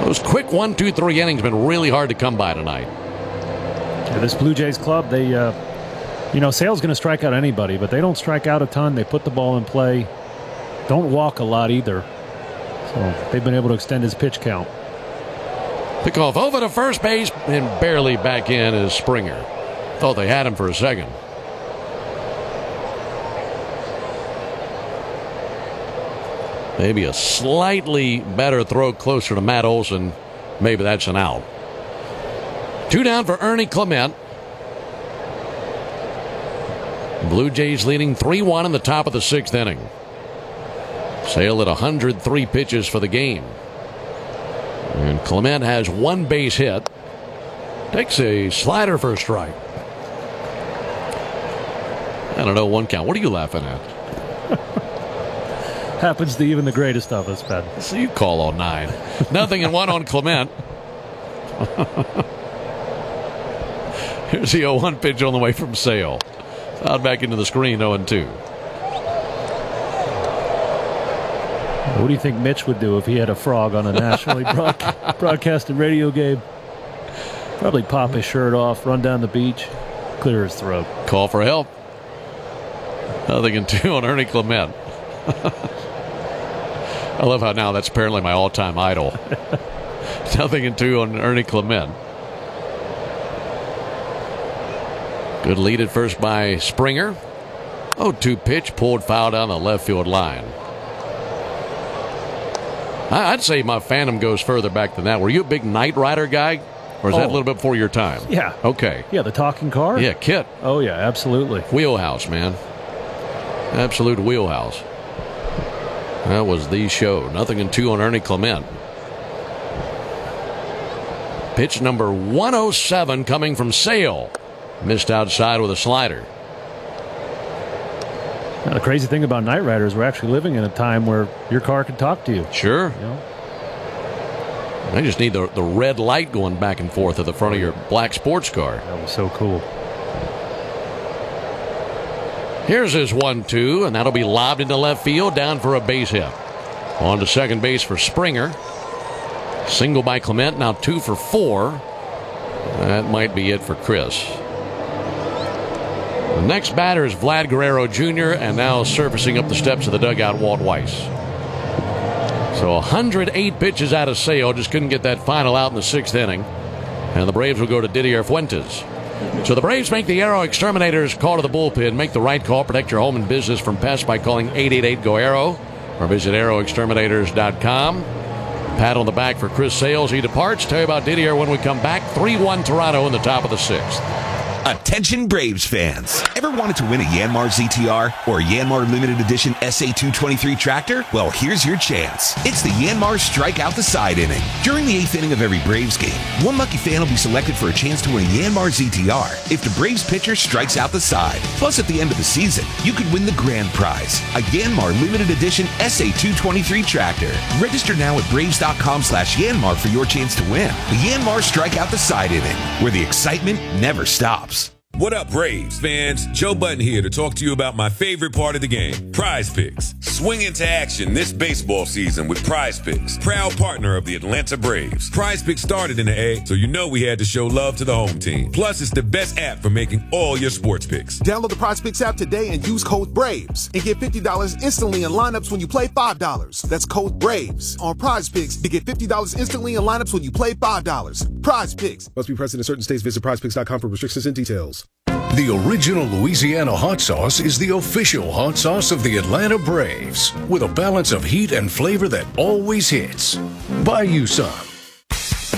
Those quick 1, 2, 3 innings have been really hard to come by tonight. Yeah, this Blue Jays club, they, Sale's going to strike out anybody, but they don't strike out a ton. They put the ball in play. Don't walk a lot either. So they've been able to extend his pitch count. Pickoff over to first base and barely back in is Springer. Thought they had him for a second. Maybe a slightly better throw closer to Matt Olson. Maybe that's an out. 2 down for Ernie Clement. Blue Jays leading 3-1 in the top of the 6th inning. Sale at 103 pitches for the game. And Clement has 1 base hit. Takes a slider for a strike. I don't know, 1 count. What are you laughing at? Happens to even the greatest of us, Ben. So you call all 9. 0-1 on Clement. Here's the 0-1 pitch on the way from Sale. Out back into the screen, 0-2. What do you think Mitch would do if he had a frog on a nationally broadcasted radio game? Probably pop his shirt off, run down the beach, clear his throat. Call for help. 0-2 on Ernie Clement. I love how now that's apparently my all-time idol. 0-2 on Ernie Clement. Good lead at first by Springer. 0-2 pitch pulled foul down the left field line. I'd say my fandom goes further back than that. Were you a big Knight Rider guy? Or is that a little bit before your time? Yeah. Okay. Yeah, the talking car? Yeah, Kit. Oh, yeah, absolutely. Wheelhouse, man. Absolute wheelhouse. That was the show. 0-2 on Ernie Clement. Pitch number 107 coming from Sale. Missed outside with a slider. Now, the crazy thing about Knight Riders, we're actually living in a time where your car can talk to you. Sure. I just need the red light going back and forth at the front of your black sports car. That was so cool. Here's his 1-2, and that'll be lobbed into left field, down for a base hit. On to second base for Springer. Single by Clement, now 2 for 4. That might be it for Chris. The next batter is Vlad Guerrero Jr., and now surfacing up the steps of the dugout, Walt Weiss. So 108 pitches out of Sale, just couldn't get that final out in the 6th inning. And the Braves will go to Didier Fuentes. So the Braves make the Aero Exterminators call to the bullpen. Make the right call. Protect your home and business from pests by calling 888-GO-AERO or visit aeroexterminators.com. Pat on the back for Chris Sales. He departs. Tell you about Didier when we come back. 3-1 Toronto in the top of the 6th. Attention Braves fans. Ever wanted to win a Yanmar ZTR or a Yanmar Limited Edition SA223 tractor? Well, here's your chance. It's the Yanmar Strike Out the Side inning. During the 8th inning of every Braves game, one lucky fan will be selected for a chance to win a Yanmar ZTR if the Braves pitcher strikes out the side. Plus, at the end of the season, you could win the grand prize, a Yanmar Limited Edition SA223 tractor. Register now at Braves.com/Yanmar for your chance to win the Yanmar Strike Out the Side inning, where the excitement never stops. What up, Braves fans? Joe Button here to talk to you about my favorite part of the game, Prize Picks. Swing into action this baseball season with Prize Picks, proud partner of the Atlanta Braves. Prize Picks started in the A, so you know we had to show love to the home team. Plus, it's the best app for making all your sports picks. Download the Prize Picks app today and use code BRAVES and get $50 instantly in lineups when you play $5. That's code BRAVES on Prize Picks to get $50 instantly in lineups when you play $5. Prize Picks. Must be present in certain states. Visit prizepicks.com for restrictions and details. The original Louisiana hot sauce is the official hot sauce of the Atlanta Braves, with a balance of heat and flavor that always hits. Buy you some.